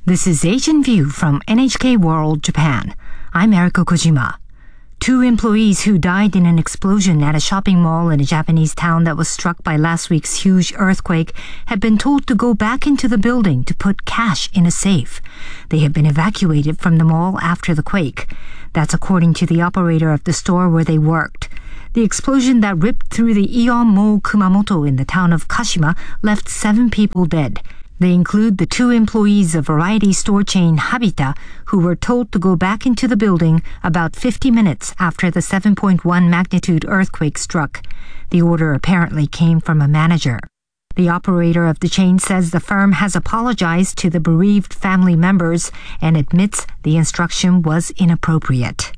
This is Asian View from NHK World Japan. I'm Eriko Kojima. 2 employees who died in an explosion at a shopping mall in a Japanese town that was struck by last week's huge earthquake have been told to go back into the building to put cash in a safe. They have been evacuated from the mall after the quake. That's according to the operator of the store where they worked. The explosion that ripped through the Aeon Mall Kumamoto in the town of Kashima left 7 people dead. They include the 2 employees of variety store chain Habita, who were told to go back into the building about 50 minutes after the 7.1 magnitude earthquake struck. The order apparently came from a manager. The operator of the chain says the firm has apologized to the bereaved family members and admits the instruction was inappropriate.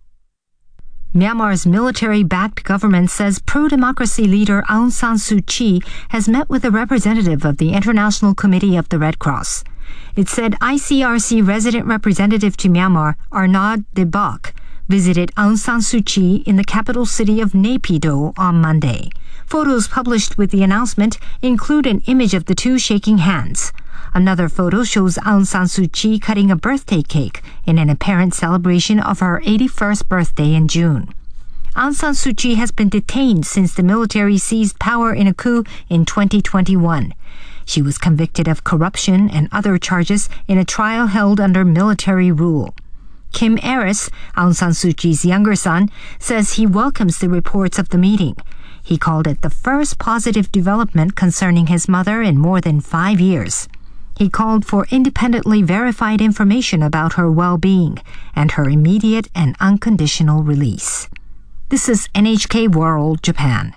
Myanmar's military-backed government says pro-democracy leader Aung San Suu Kyi has met with a representative of the International Committee of the Red Cross. It said ICRC resident representative to Myanmar, Arnaud de Bach, visited Aung San Suu Kyi in the capital city of Naypyidaw on Monday. Photos published with the announcement include an image of the 2 shaking hands. Another photo shows Aung San Suu Kyi cutting a birthday cake in an apparent celebration of her 81st birthday in June. Aung San Suu Kyi has been detained since the military seized power in a coup in 2021. She was convicted of corruption and other charges in a trial held under military rule. Kim Aris, Aung San Suu Kyi's younger son, says he welcomes the reports of the meeting. He called it the first positive development concerning his mother in more than 5 years. He called for independently verified information about her well-being and her immediate and unconditional release. This is NHK World Japan.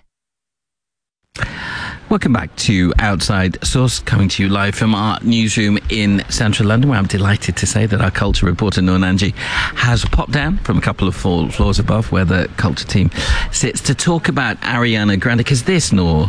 Welcome back to Outside Source, coming to you live from our newsroom in central London, where I'm delighted to say that our culture reporter, Noor Nanji, has popped down from a couple of floors above where the culture team sits to talk about Ariana Grande. Because this, Noor,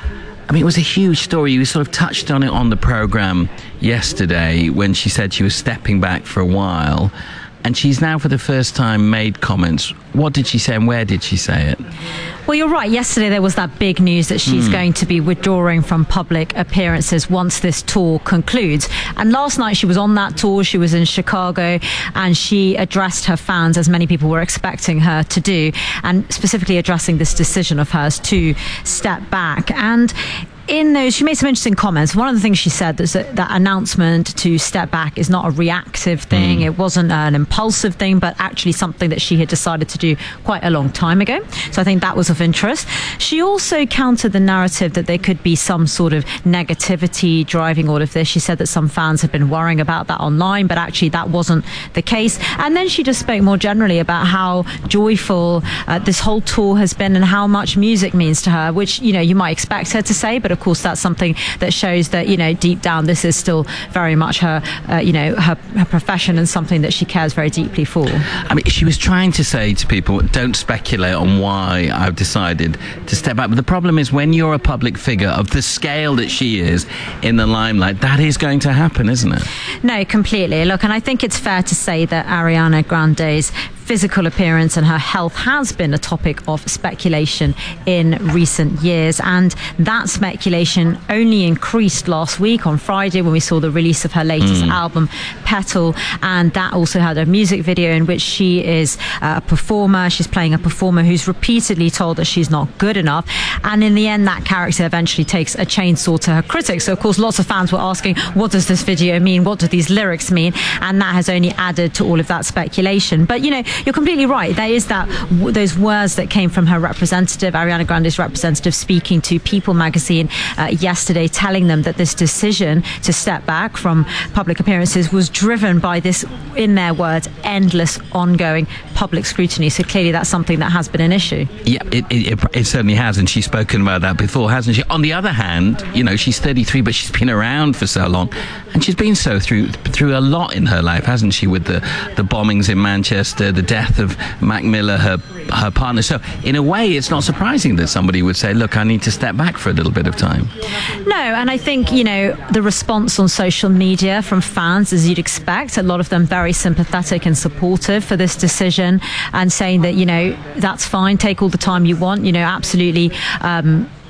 I mean, it was a huge story. You sort of touched on it on the programme yesterday when she said she was stepping back for a while. And she's now for the first time made comments. What did she say and where did she say it? Well, you're right. Yesterday there was that big news that she's going to be withdrawing from public appearances once this tour concludes. And last night she was on that tour. She was in Chicago and she addressed her fans, as many people were expecting her to do, and specifically addressing this decision of hers to step back. And in those, she made some interesting comments. One of the things she said is that announcement to step back is not a reactive thing. It wasn't an impulsive thing, but actually something that she had decided to do quite a long time ago. So I think that was of interest. She also countered the narrative that there could be some sort of negativity driving all of this. She said that some fans had been worrying about that online, but actually that wasn't the case. And then she just spoke more generally about how joyful this whole tour has been and how much music means to her, which, you know, you might expect her to say, but of course that's something that shows that, you know, deep down this is still very much her, her profession and something that she cares very deeply for. I mean, she was trying to say to people, don't speculate on why I've decided to step back. But the problem is when you're a public figure of the scale that she is in the limelight, that is going to happen, isn't it? No, completely. Look, and I think it's fair to say that Ariana Grande's physical appearance and her health has been a topic of speculation in recent years, and that speculation only increased last week on Friday when we saw the release of her latest album, Petal, and that also had a music video in which she is a performer. She's playing a performer who's repeatedly told that she's not good enough, and in the end that character eventually takes a chainsaw to her critics. So of course lots of fans were asking, what does this video mean? What do these lyrics mean? And that has only added to all of that speculation. But, you know, you're completely right. There is those words that came from her representative, Ariana Grande's representative, speaking to People magazine yesterday, telling them that this decision to step back from public appearances was driven by this, in their words, endless, ongoing public scrutiny. So clearly that's something that has been an issue. Yeah, it certainly has, and she's spoken about that before, hasn't she? On the other hand, you know, she's 33, but she's been around for so long, and she's been through a lot in her life, hasn't she? With the bombings in Manchester, the death of Mac Miller, her partner. So in a way, it's not surprising that somebody would say, look, I need to step back for a little bit of time. No, and I think, you know, the response on social media from fans, as you'd expect, a lot of them very sympathetic and supportive for this decision and saying that, you know, that's fine, take all the time you want, you know, absolutely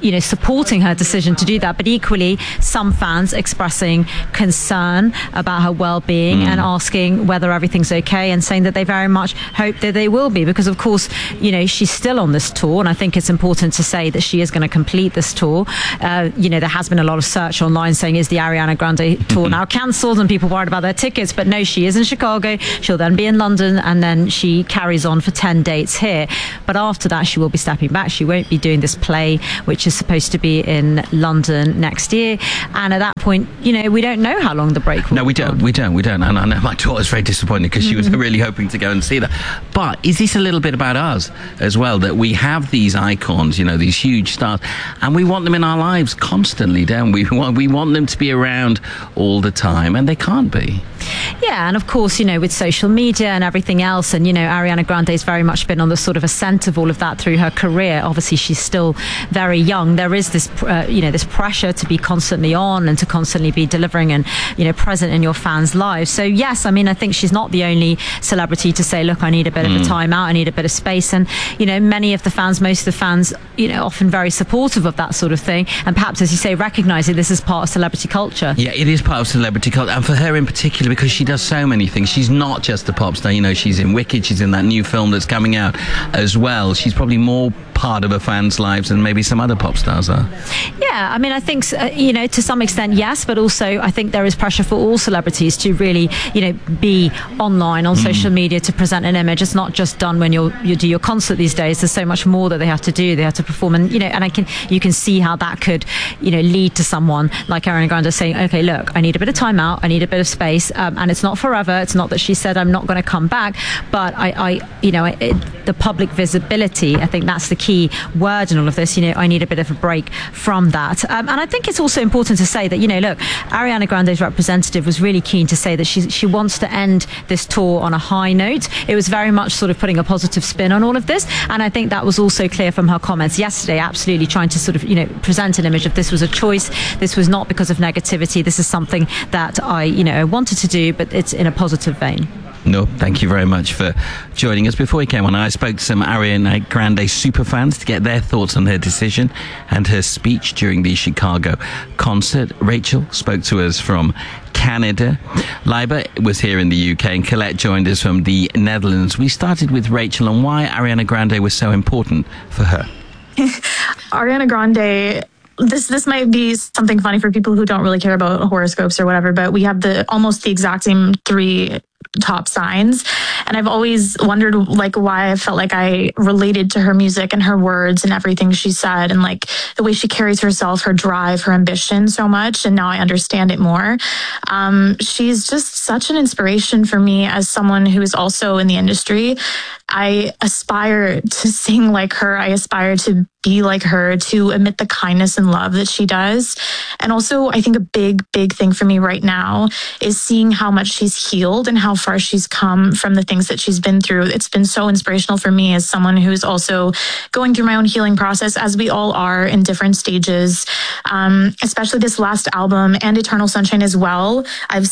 supporting her decision to do that, but equally some fans expressing concern about her well-being and asking whether everything's okay, and saying that they very much hope that they will be, because of course, she's still on this tour, and I think it's important to say that she is going to complete this tour. There has been a lot of search online saying, is the Ariana Grande tour now cancelled, and people worried about their tickets, but no, she is in Chicago, she'll then be in London, and then she carries on for 10 dates here. But after that, she will be stepping back. She won't be doing this play, which is supposed to be in London next year. And at that point, we don't know how long the break will be. No, we don't. And I know my daughter's very disappointed because she was really hoping to go and see that. But is this a little bit about us as well, that we have these icons, these huge stars, and we want them in our lives constantly, don't we? We want them to be around all the time, and they can't be. Yeah, and of course, with social media and everything else, and Ariana Grande's very much been on the sort of ascent of all of that through her career. Obviously, she's still very young. There is this, this pressure to be constantly on and to constantly be delivering and, present in your fans' lives. So yes, I think she's not the only celebrity to say, look, I need a bit of a time out, I need a bit of space. And, many of the fans, most of the fans, often very supportive of that sort of thing. And perhaps, as you say, recognizing this is part of celebrity culture. Yeah, it is part of celebrity culture. And for her in particular, because she does so many things. She's not just a pop star. She's in Wicked. She's in that new film that's coming out as well. She's probably more part of her fans' lives than maybe some other pop stars are. Yeah, I think, to some extent, yes, but also I think there is pressure for all celebrities to really, be online on social media to present an image. It's not just done when you do your concert these days. There's so much more that they have to do. They have to perform, and you can see how that could, lead to someone like Ariana Grande saying, okay, look, I need a bit of time out, I need a bit of space, and it's not forever. It's not that she said I'm not going to come back, but the public visibility, I think that's the key word in all of this. I need a bit of a break from that, and I think it's also important to say that look, Ariana Grande's representative was really keen to say that she wants to end this tour on a high note. It was very much sort of putting a positive spin on all of this, and I think that was also clear from her comments yesterday, absolutely trying to sort of present an image of this was a choice, this was not because of negativity, this is something that I wanted to do, but it's in a positive vein. No, thank you very much for joining us. Before we came on, I spoke to some Ariana Grande superfans to get their thoughts on her decision and her speech during the Chicago concert. Rachel spoke to us from Canada. Liba was here in the UK, and Colette joined us from the Netherlands. We started with Rachel on why Ariana Grande was so important for her. Ariana Grande, this might be something funny for people who don't really care about horoscopes or whatever, but we have almost the exact same 3 top signs, and I've always wondered why I felt like I related to her music and her words and everything she said, and the way she carries herself, her drive, her ambition so much, and now I understand it more. She's just such an inspiration for me as someone who is also in the industry. I aspire to sing like her. I aspire to be like her, to emit the kindness and love that she does. And also, I think a big thing for me right now is seeing how much she's healed and how far she's come from the things that she's been through. It's been so inspirational for me as someone who's also going through my own healing process, as we all are in different stages, especially this last album and Eternal Sunshine as well. I've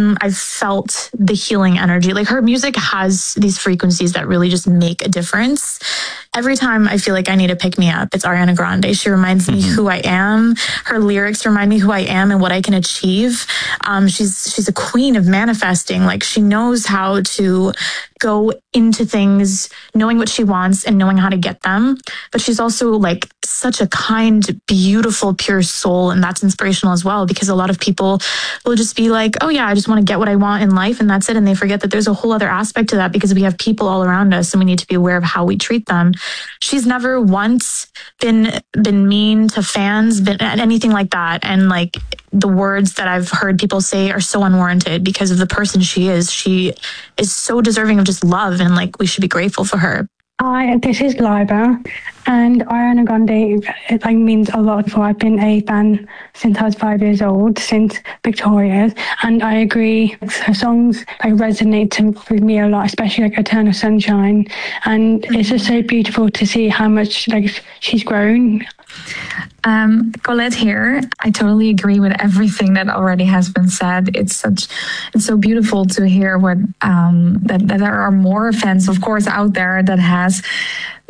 felt the healing energy. Her music has these frequencies that really just make a difference. Every time I feel like I need to pick me up, it's Ariana Grande. She reminds me who I am. Her lyrics remind me who I am and what I can achieve. She's a queen of manifesting. She knows how to go into things knowing what she wants and knowing how to get them. But she's also such a kind, beautiful, pure soul. And that's inspirational as well, because a lot of people will just be like, oh yeah, I just want to get what I want in life and that's it. And they forget that there's a whole other aspect to that, because we have people all around us and we need to be aware of how we treat them. She's never once been mean to fans, been anything like that. And the words that I've heard people say are so unwarranted because of the person she is. She is so deserving of just love, and we should be grateful for her. Hi, this is Liba, and Ariana Grande means a lot. For I've been a fan since I was 5 years old, since Victoria's, and I agree. Her songs resonate with me a lot, especially Eternal Sunshine, and it's just so beautiful to see how much she's grown. Colette here. I totally agree with everything that already has been said. It's so beautiful to hear what that there are more fans, of course, out there that has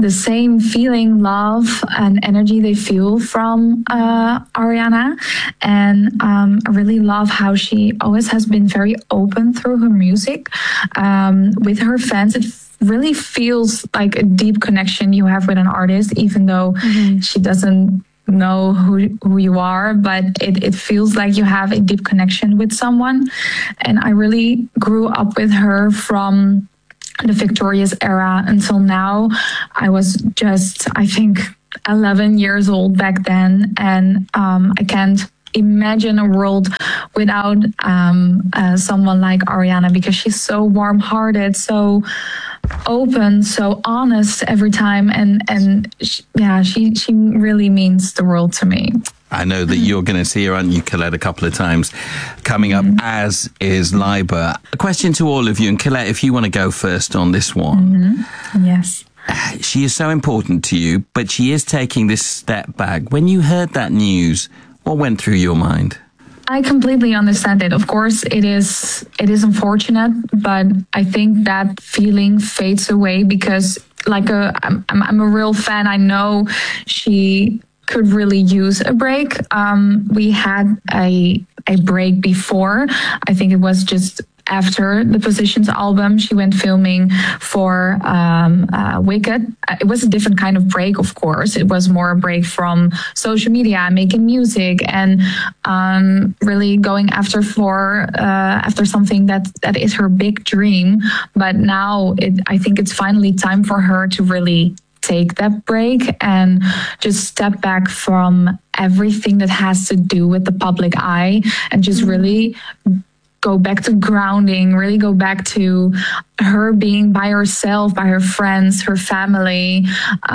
the same feeling, love and energy they feel from Ariana. And I really love how she always has been very open through her music with her fans. It really feels like a deep connection you have with an artist, even though she doesn't know who you are, but it feels like you have a deep connection with someone. And I really grew up with her from the Victorious era until now. I was just, I think, 11 years old back then, and I can't imagine a world without someone like Ariana, because she's so warm-hearted, so open, so honest every time, and she really means the world to me. I know that you're going to see her, aren't you, Colette, a couple of times coming up, as is Liber. A question to all of you, and Colette, if you want to go first on this one. Yes. She is so important to you, but she is taking this step back. When you heard that news, what went through your mind? I completely understand it. Of course, it is unfortunate, but I think that feeling fades away because, I'm a real fan. I know she could really use a break. We had a break before. I think it was just after the Positions album. She went filming for Wicked. It was a different kind of break, of course. It was more a break from social media, making music, and really going after something that is her big dream. But now I think it's finally time for her to really take that break and just step back from everything that has to do with the public eye and just really go back to grounding, really go back to her being by herself, by her friends, her family.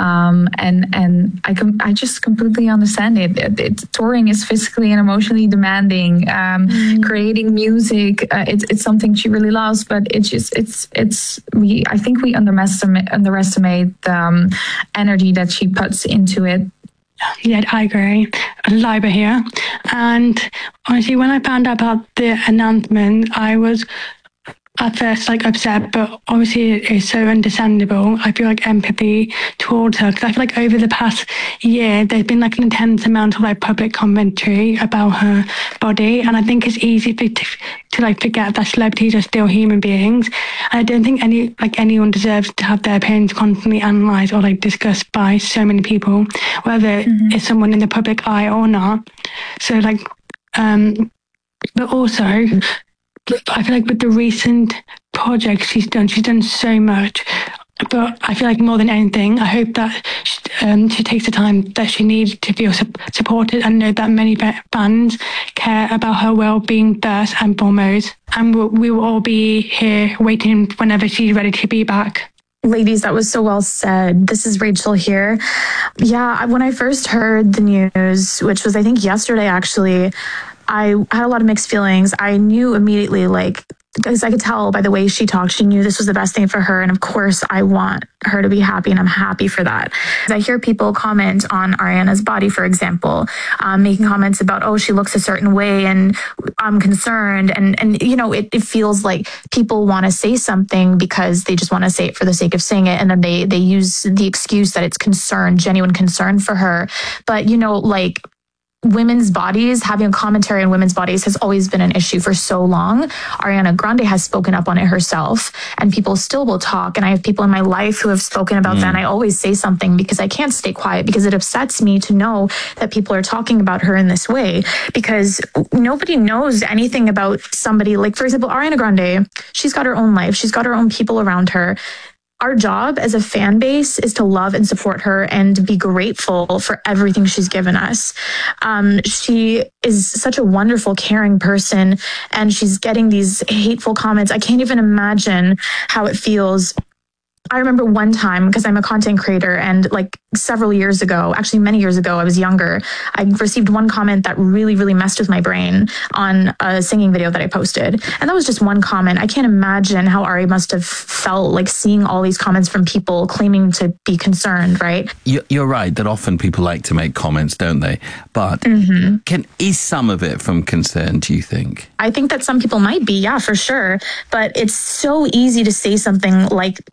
And I just completely understand it. Touring is physically and emotionally demanding. Creating music, it's something she really loves, but I think we underestimate the energy that she puts into it. Yeah, I agree. Liber here. And honestly, when I found out about the announcement, I was at first upset, but obviously it's so understandable. I feel empathy towards her, because I feel over the past year there's been an intense amount of public commentary about her body, and I think it's easy to forget that celebrities are still human beings, and I don't think anyone deserves to have their appearance constantly analysed or discussed by so many people, whether it's someone in the public eye or not. So but also I feel with the recent projects she's done so much. But I feel more than anything, I hope that she takes the time that she needs to feel supported and know that many fans care about her well-being first and foremost. And we will all be here waiting whenever she's ready to be back. Ladies, that was so well said. This is Rachel here. Yeah, when I first heard the news, which was I think yesterday actually, I had a lot of mixed feelings. I knew immediately, because I could tell by the way she talked, she knew this was the best thing for her. And of course, I want her to be happy, and I'm happy for that. I hear people comment on Ariana's body, for example, making comments about, oh, she looks a certain way, and I'm concerned. And it feels like people want to say something because they just want to say it for the sake of saying it. And then they use the excuse that it's genuine concern for her. But, women's bodies, having a commentary on women's bodies has always been an issue for so long. Ariana Grande has spoken up on it herself, and people still will talk. And I have people in my life who have spoken about that. And I always say something because I can't stay quiet, because it upsets me to know that people are talking about her in this way, because nobody knows anything about somebody. For example, Ariana Grande, she's got her own life. She's got her own people around her. Our job as a fan base is to love and support her and be grateful for everything she's given us. She is such a wonderful, caring person, and she's getting these hateful comments. I can't even imagine how it feels. I remember one time, because I'm a content creator, and several years ago, actually many years ago, I was younger, I received one comment that really, really messed with my brain on a singing video that I posted. And that was just one comment. I can't imagine how Ari must have felt seeing all these comments from people claiming to be concerned, right? You're right that often people like to make comments, don't they? But is some of it from concern, do you think? I think that some people might be, yeah, for sure. But it's so easy to say something like that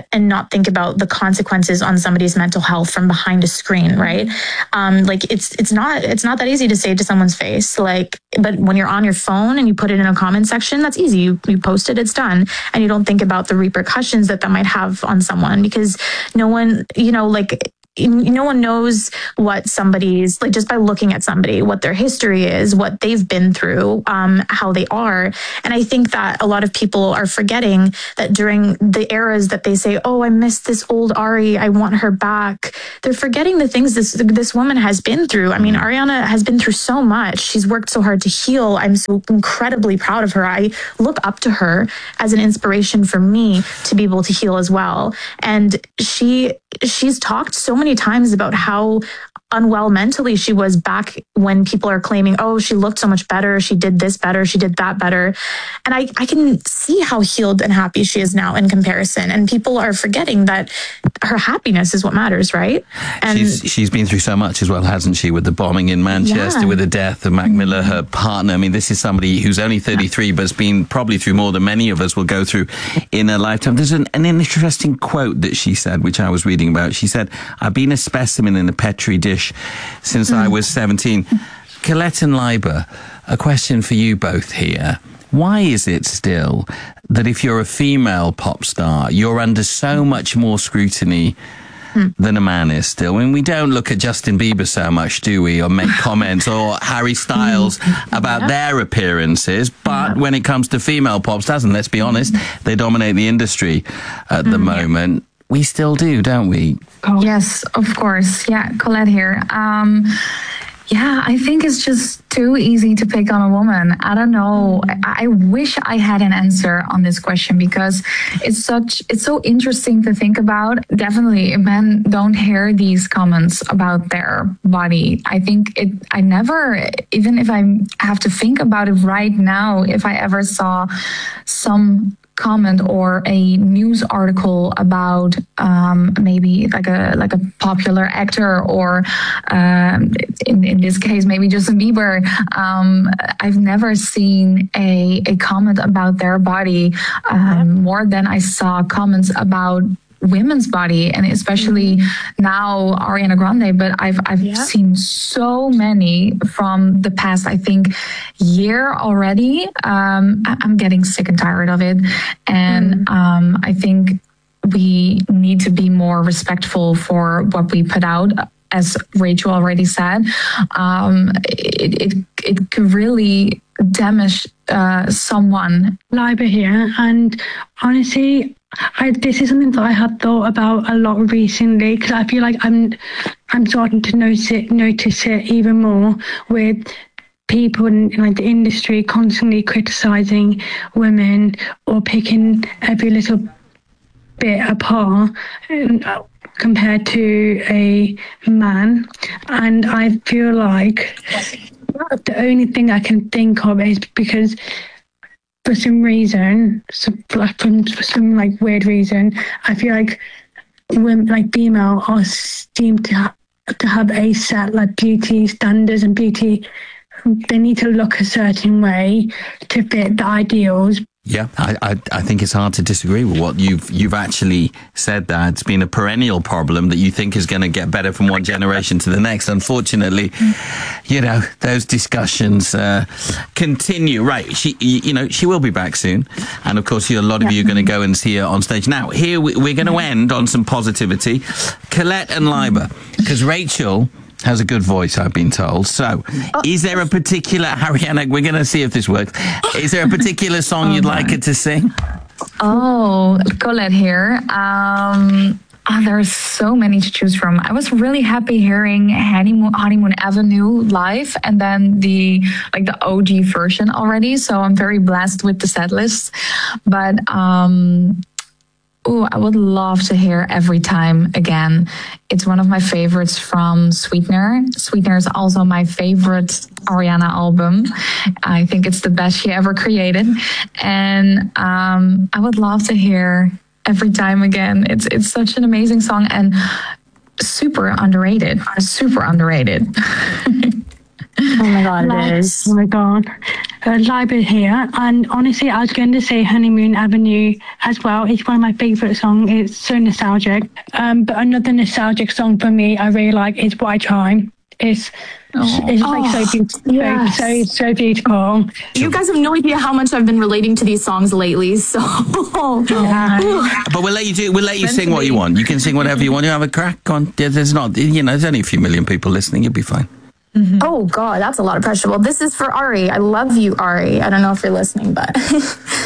that and not think about the consequences on somebody's mental health from behind a screen, right? Like it's not that easy to say to someone's face, like, but when you're on your phone and you put it in a comment section, that's easy. You post it, it's done. And you don't think about the repercussions that might have on someone, because no one, no one knows what somebody's, like, just by looking at somebody, what their history is, what they've been through, how they are. And I think that a lot of people are forgetting that during the eras that they say, oh, I miss this old Ari, I want her back. They're forgetting the things this woman has been through. I mean, Ariana has been through so much. She's worked so hard to heal. I'm so incredibly proud of her. I look up to her as an inspiration for me to be able to heal as well. And she's talked so many times about how unwell mentally she was back when people are claiming, oh, she looked so much better, she did this better, she did that better. And I can see how healed and happy she is now in comparison. And people are forgetting that her happiness is what matters, right? And she's been through so much as well, hasn't she? With the bombing in Manchester, with the death of Mac Miller, her partner. I mean, this is somebody who's only 33, but has been probably through more than many of us will go through in a lifetime. There's an interesting quote that she said, which I was reading about. She said, I've been a specimen in a Petri dish since I was 17. Colette and Leiber, a question for you both here. Why is it still that if you're a female pop star, you're under so much more scrutiny than a man is still? I mean, we don't look at Justin Bieber so much, do we? Or make comments, or Harry Styles about their appearances. But when it comes to female pop stars, and let's be honest, they dominate the industry at the moment. We still do, don't we? Oh. Yes, of course. Yeah, Colette here. I think it's just too easy to pick on a woman. I don't know. I wish I had an answer on this question, because it's so interesting to think about. Definitely, men don't hear these comments about their body. I think I never, even if I have to think about it right now, if I ever saw some comment or a news article about maybe like a popular actor, or in this case maybe Justin Bieber, I've never seen a comment about their body more than I saw comments about women's body, and especially now Ariana Grande. But I've seen so many from the past, I think, year already. I'm getting sick and tired of it, and I think we need to be more respectful for what we put out. As Rachel already said, it could really damage someone. Leiber here, and honestly, this is something that I have thought about a lot recently, because I feel like I'm starting to notice it even more with people in like the industry constantly criticizing women or picking every little bit apart compared to a man. And I feel like the only thing I can think of is because for some reason, for some like weird reason, I feel like women, like female, are seem to have a set like beauty standards and beauty. They need to look a certain way to fit the ideals. Yeah, I think it's hard to disagree with what you've actually said there. It's been a perennial problem that you think is going to get better from one generation to the next. Unfortunately, those discussions continue. Right, she will be back soon, and of course, a lot of you are going to go and see her on stage. Now, here we're going to end on some positivity. Colette and Leiber, because Rachel has a good voice, I've been told. So, is there a particular, Ariana, we're going to see if this works. Is there a particular song you'd like her to sing? Oh, Colette here. There's so many to choose from. I was really happy hearing Honeymoon Avenue live, and then the OG version already. So I'm very blessed with the set list. But I would love to hear Every Time again. It's one of my favorites from Sweetener. Sweetener is also my favorite Ariana album. I think it's the best she ever created. And I would love to hear Every Time again. It's such an amazing song and super underrated. Oh my God, it is. Oh my God. Liber here, and honestly, I was going to say Honeymoon Avenue as well. It's one of my favourite songs. It's so nostalgic. But another nostalgic song for me I really like is Why Try. It's like so beautiful. Yes. So beautiful. You guys have no idea how much I've been relating to these songs lately. So, But we'll let you sing what you want. You can sing whatever you want. You have a crack on. There's only a few million people listening. You'll be fine. Mm-hmm. Oh God, that's a lot of pressure. Well, this is for Ari. I love you, Ari. I don't know if you're listening, but